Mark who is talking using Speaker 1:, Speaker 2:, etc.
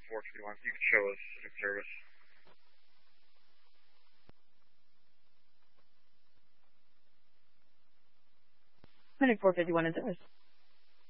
Speaker 1: 451. You can show us in service.
Speaker 2: Clinic 451 in service.